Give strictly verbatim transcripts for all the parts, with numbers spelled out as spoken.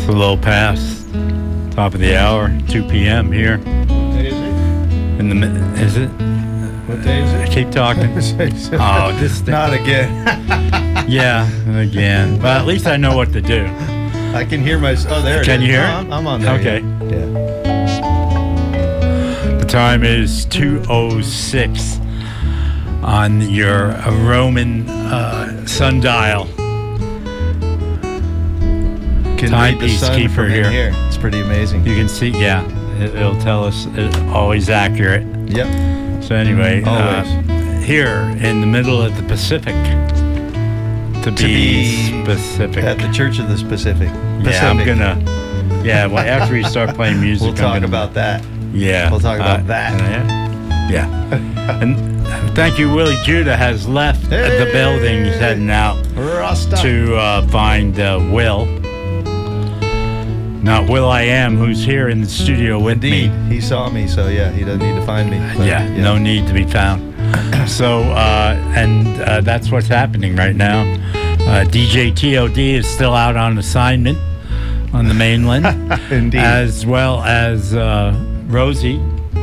It's a little past top of the hour, two p.m. here. What day is it? In the mi- is it? What day is it? Keep talking. Oh, this thing. Not again. Yeah, again. But at least I know what to do. I can hear my. Oh, there it Can is. you hear Oh, it? I'm, I'm on there. Okay. Yeah. The time is two oh six on your Roman uh, sundial. Can read the Timepiece sun keeper from in here. It's pretty amazing. You can see, yeah, it, it'll tell us it's always accurate. Yep. So anyway, Always. uh, here in the middle of the Pacific, to, To be, be specific. At the Church of the Pacific. Yeah, I'm Pacific. gonna. Yeah, well, after we start playing music, We'll I'm talk gonna, about that. Yeah, We'll talk about uh, that. Yeah, yeah. And thank you, Willie Judah has left Hey! the building. He's heading out Rasta. to uh, find uh, Will. Not Will I Am, who's here in the studio with Indeed. me. He saw me, so yeah, he doesn't need to find me. But, Yeah, no need to be found. So, uh, and uh, that's what's happening right now. Uh, D J T O D is still out on assignment on the mainland. Indeed. As well as uh, Rosie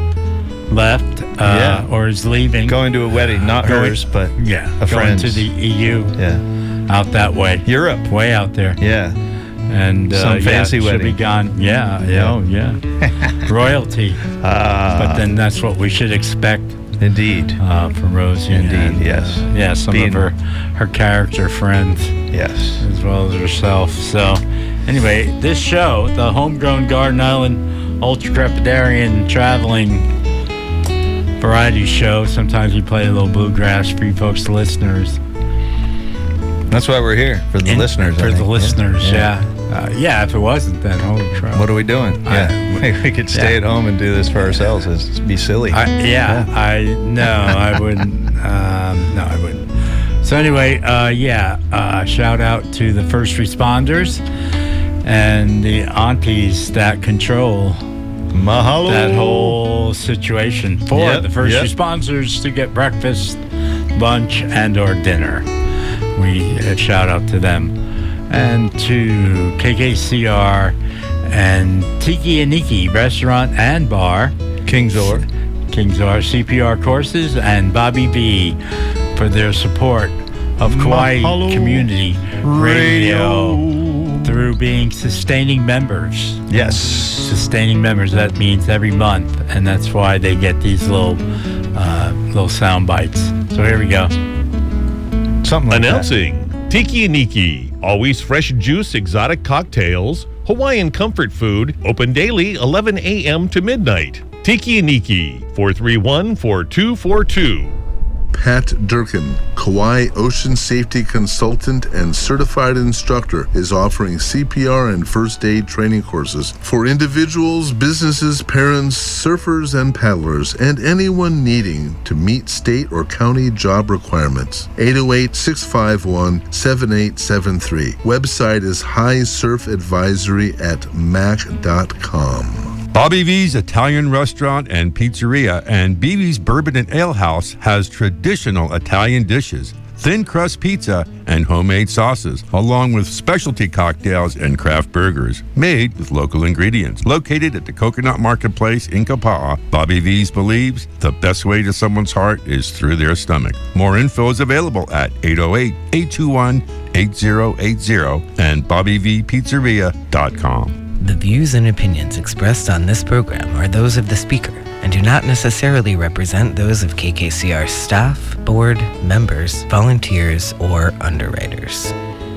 left uh, Yeah. or is leaving. Going to a wedding, not Going- hers, but yeah, a going friend's. to the E U yeah. out that way. Europe. Way out there. Yeah. And uh, Some fancy yeah, she'll wedding. be gone. Yeah, yeah, oh, yeah. Royalty. Ah. But then that's what we should expect Indeed. uh, from Rosie. Indeed, and, yes. uh, yeah, some Being- of her, her character friends Yes. as well as herself. So, anyway, this show, the Homegrown Garden Island Ultra Crepidarian Traveling Variety Show, sometimes we play a little bluegrass for you folks, the listeners. That's why we're here, for the In- listeners. I For the think. listeners, yeah. Uh, yeah, if it wasn't, then holy crap. What are we doing? I- Yeah. we could stay yeah. at home and do this for ourselves. It'd be silly. I, yeah, I no, I wouldn't. Um, no, I wouldn't. So anyway, uh, yeah, uh, shout out to the first responders and the aunties that control Mahalo. that whole situation for Yep, the first yep. responders to get breakfast, lunch, and or dinner. We uh, shout out to them. And to K K C R and Tiki and Niki Restaurant and Bar, Kingzor. Kingzor C P R courses, and Bobby V for their support of Kauai Mahalo Community Radio. Through being sustaining members. Yes. Sustaining members, that means every month, and that's why they get these little uh, little sound bites. So here we go. Something like Announcing Tiki and Niki, always fresh juice, exotic cocktails, Hawaiian comfort food, open daily eleven a.m. to midnight. Tiki and Niki, four three one, four two four two. Pat Durkin, Kauai Ocean Safety Consultant and Certified Instructor, is offering C P R and first aid training courses for individuals, businesses, parents, surfers, and paddlers, and anyone needing to meet state or county job requirements. eight oh eight, six five one, seven eight seven three. Website is high surf advisory at mac dot com. Bobby V's Italian Restaurant and Pizzeria and B B's Bourbon and Ale House has traditional Italian dishes, thin crust pizza, and homemade sauces, along with specialty cocktails and craft burgers made with local ingredients. Located at the Coconut Marketplace in Kapa'a, Bobby V's believes the best way to someone's heart is through their stomach. More info is available at eight oh eight, eight two one, eight oh eight oh and bobby v pizzeria dot com. The views and opinions expressed on this program are those of the speaker and do not necessarily represent those of K K C R staff, board, members, volunteers, or underwriters.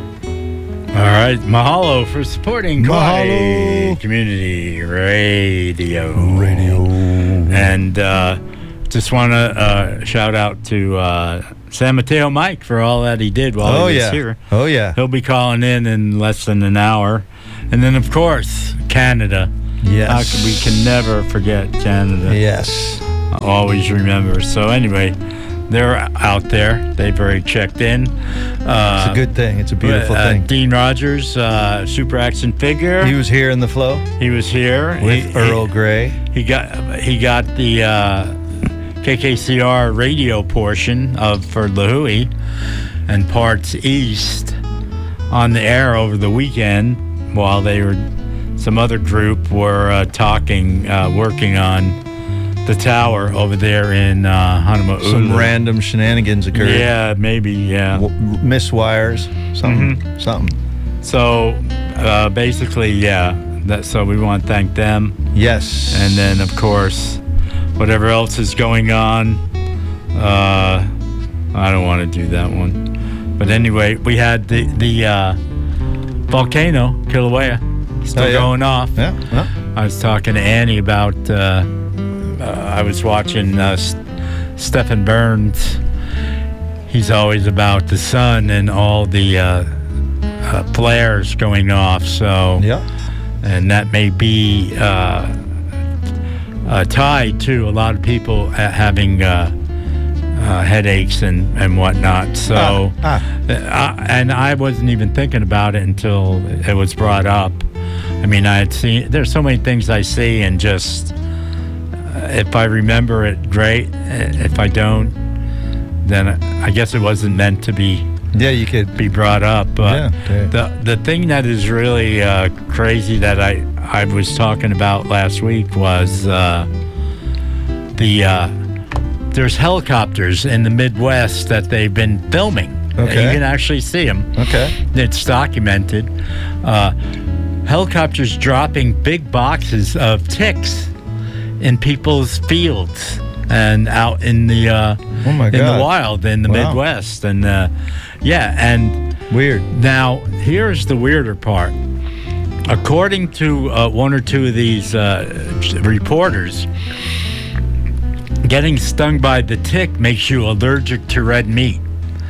All right, mahalo for supporting Kauai Mahalo. Community Radio. Radio. And uh, just want to uh, shout out to uh, San Mateo Mike for all that he did while Oh, he was yeah. here. Oh, yeah. He'll be calling in in less than an hour. And then, of course, Canada. Yes. How could, we can never forget Canada. Yes. Always remember. So anyway, they're out there. They've already checked in. Uh, It's a good thing. It's a beautiful uh, thing. Dean Rogers, uh, super action figure. He was here in the flow He was here with He- Earl He, Grey. he got he got the uh, K K C R radio portion of for Lahui and parts east on the air over the weekend while they were, some other group were uh, talking, uh, working on the tower over there in uh, Honolulu. Some random shenanigans occurred. Yeah, maybe, yeah. W- miswires, something, Mm-hmm. something. So uh, basically, yeah. That, so we want to thank them. Yes. And then, of course, whatever else is going on. Uh, I don't want to do that one. But anyway, we had the, the uh, volcano, Kilauea, still Oh, yeah. going off. Yeah. Well, I was talking to Annie about, uh, uh, I was watching uh, S- Stephen Burns. He's always about the sun and all the uh, uh, flares going off. So, yeah. and that may be uh, uh, tied to a lot of people uh, having uh, uh, headaches and, and whatnot. So, Ah, ah. uh, and I wasn't even thinking about it until it was brought up. I mean, I had seen, there's so many things I see, and just, uh, if I remember it, great. If I don't, then I guess it wasn't meant to be Yeah, you could. be brought up. But Yeah, okay. the the thing that is really uh, crazy that I, I was talking about last week was uh, the uh, there's helicopters in the Midwest that they've been filming. Okay. You can actually see them. Okay. It's documented. Uh, helicopters dropping big boxes of ticks in people's fields and out in the uh, Oh my in God. the wild in the Wow. Midwest. And uh, yeah, and Weird. now here's the weirder part. According to uh, one or two of these uh, reporters, getting stung by the tick makes you allergic to red meat.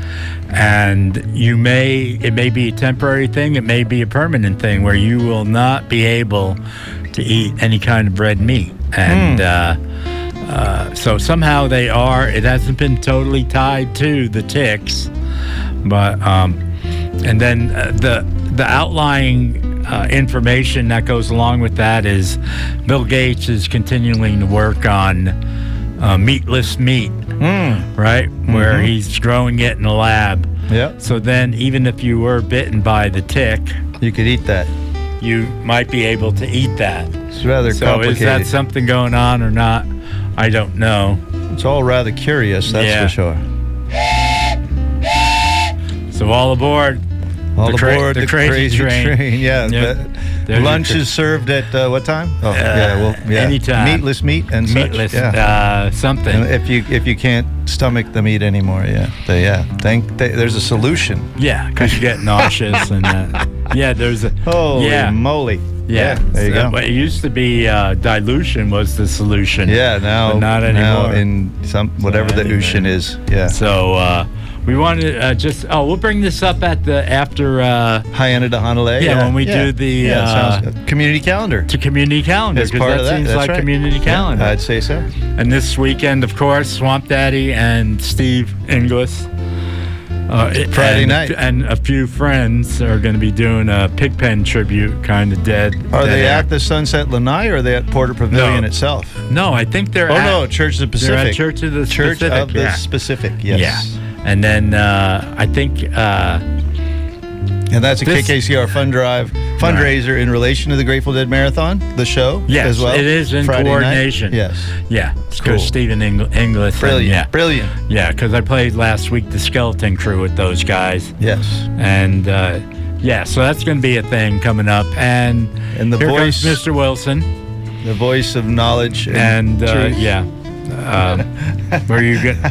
And you may, it may be a temporary thing, it may be a permanent thing where you will not be able to eat any kind of red meat. And uh, uh, so somehow they are, it hasn't been totally tied to the ticks. But, um, and then uh, the, the outlying uh, information that goes along with that is Bill Gates is continuing to work on uh, meatless meat. Mm. Right? Where he's growing it in a lab. Yeah. So then, even if you were bitten by the tick, You could eat that. you might be able to eat that. It's rather So complicated. is that something going on or not? I don't know. It's all rather curious, that's Yeah. for sure. So all aboard. All The cra- aboard the the, crazy crazy, train. train. Yeah. Yep. the- There's lunch your cra- is served at uh, what time? Oh, yeah. Well, yeah. anytime. Meatless meat and such. Meatless, Yeah. uh, something. And if you if you can't stomach the meat anymore, yeah, the, yeah. Think th- there's a solution. Yeah, because you get nauseous and uh, yeah, there's a Holy yeah, moly! yeah. there you So, go. but it used to be uh, dilution was the solution. Yeah, now but not now anymore. in some whatever the anyway. ocean is. Yeah, So uh, we want to uh, just oh we'll bring this up at the after uh, Hyanna to Honolulu. Yeah, when we do the, yeah, uh, sounds good. community calendar. to community calendar As because part that of that, seems that's like right. community Yeah, calendar. I'd say so. And this weekend, of course, Swamp Daddy and Steve Inglis. Uh, Friday and, night. and a few friends are going to be doing a Pigpen tribute, kind of dead. Are dead they air. at the Sunset Lanai or are they at Porter Pavilion No. itself? No, I think they're Oh at, no, Church of the they're Pacific. at Church of the Church Pacific. of the yeah. Pacific. Yes. Yeah. And then uh, I think uh, And that's a This- K K C R fund drive fundraiser in relation to the Grateful Dead Marathon, the show yes, as well. it is in Friday night. coordination. Yes. Yeah, it's Cool. because Stephen Ing- Inglis. and- Brilliant. yeah. Brilliant. Yeah, because I played last week the Skeleton Crew with those guys. Yes. And uh, yeah, so that's going to be a thing coming up. And, And the here voice- comes Mister Wilson. The voice of knowledge and, And uh, truth. yeah, um, where you get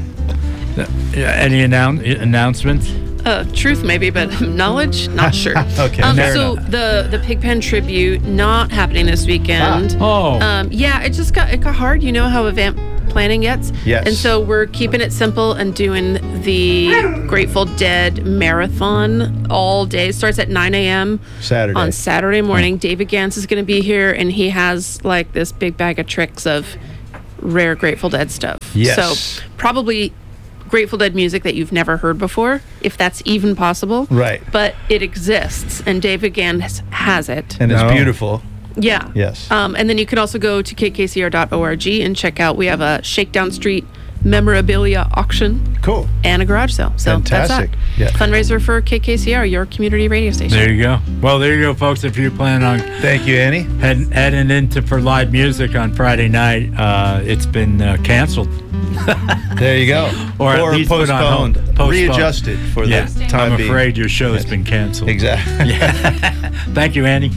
any announce- announcements? Uh, truth maybe, but knowledge, not sure. Okay, Um, fair so the the Pigpen tribute not happening this weekend. Oh, Um, yeah, it just got it got hard. You know how event planning gets. Yes. And so we're keeping it simple and doing the Grateful Dead marathon all day. Starts at nine a.m. Saturday. on Saturday morning. David Gans is going to be here, and he has like this big bag of tricks of rare Grateful Dead stuff. Yes. So probably Grateful Dead music that you've never heard before, if that's even possible. Right. But it exists, and David Gans has it. And it's No. beautiful. Yeah. Yes. Um, and then you can also go to k k c r dot org and check out. We have a Shakedown Street memorabilia auction, Cool. and a garage sale. So Fantastic. that's that. Yeah. Fundraiser for K K C R, your community radio station. There you go. Well, there you go, folks. If you plan on Thank you, Annie. heading, heading into for live music on Friday night, uh, it's been uh, canceled. There you go. Or at least put on hold. postponed. Postponed. Readjusted for Yeah, the time I'm being. afraid your show has been canceled. Exactly. Thank you, Andy.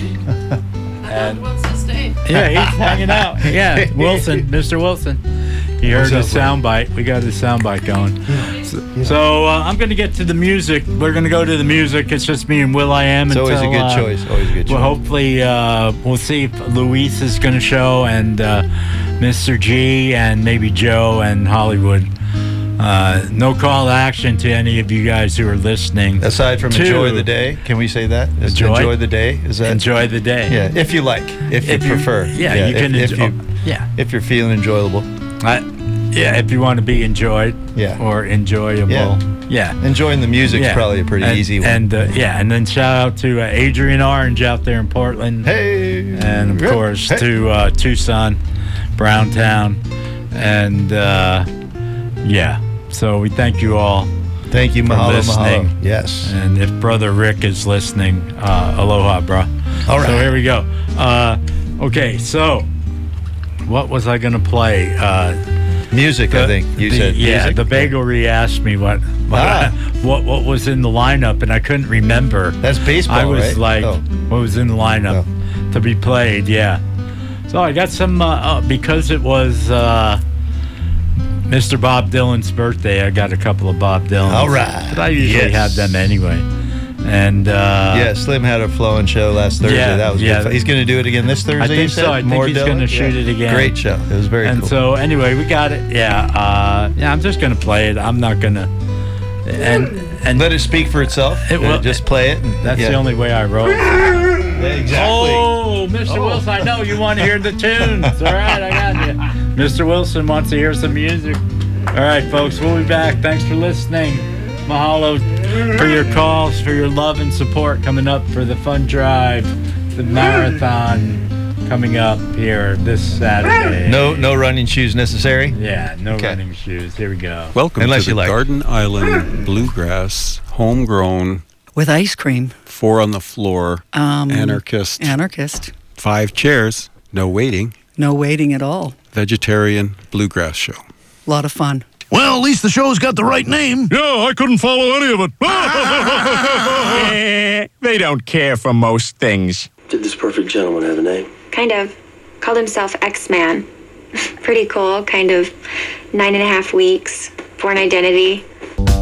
And wants to stay. Yeah, he's hanging out. Yeah, Wilson, Mister Wilson. He heard What's his up, sound bite. We got his sound bite going. So, so uh, I'm going to get to the music. We're going to go to the music. It's just me and Will I Am. It's always a until, good uh, choice. Always a good choice. Well, hopefully, uh, we'll see if Luis is going to show and uh, Mister G and maybe Joe and Hollywood. Uh, no call to action to any of you guys who are listening. Aside from to enjoy the day, can we say that? Is Enjoy? enjoy the day. Is that Enjoy the day. Yeah, if you like, if, If you you- prefer. yeah, you if, can if enjoy- you Yeah. if you're feeling enjoyable. I, yeah, if you want to be enjoyed Yeah. or enjoyable. Yeah. Yeah. Enjoying the music's Yeah. probably a pretty and, easy one. And uh, yeah, and then shout out to uh, Adrian Orange out there in Portland. hey. And of Hey. course Hey. to uh, Tucson, Browntown, and uh, yeah. So we thank you all. Thank you, for mahalo, listening. mahalo. Yes. And if Brother Rick is listening, uh, aloha, bro. All right. So here we go. Uh, okay, so what was I going to play? Uh, Music, I think you the- said. Yeah, music. the bagelry asked me what what, Ah. what what was in the lineup, and I couldn't remember. That's baseball, I was right? like, Oh. what was in the lineup to be played? Yeah. So I got some uh, uh, because it was uh, Mister Bob Dylan's birthday. I got a couple of Bob Dylan. All right. But I usually Yes. have them anyway. And uh, Yeah, Slim had a flowing show last Thursday. yeah, that was yeah. good. fun. He's going to do it again this Thursday. I think you said? so. I think More he's Dylan? gonna shoot it again. Great show. It was very and cool. so anyway, we got it. Yeah. Uh, yeah. I'm just gonna play it. I'm not gonna. And and let it speak for itself. It will- Uh, just play it. And, that's yeah. the only way I roll. Yeah, exactly. Oh, Mister Oh. Wilson, I know you want to hear the tunes. All right, I got you. Mister Wilson wants to hear some music. All right, folks, we'll be back. Thanks for listening. Mahalo for your calls, for your love and support coming up for the fun drive, the marathon coming up here this Saturday. No, no running shoes necessary. Yeah, no Okay. running shoes. Here we go. Welcome Unless to you the like. Garden Island Bluegrass, homegrown, With ice cream. four on the floor, Um, anarchist, Anarchist. five chairs, no waiting, No waiting at all. vegetarian bluegrass show. A lot of fun. Well, at least the show's got the right name. Yeah, I couldn't follow any of it. They don't care for most things. Did this perfect gentleman have a name? Kind of. Called himself X-Man. Pretty cool. Kind of nine and a half weeks. Born identity.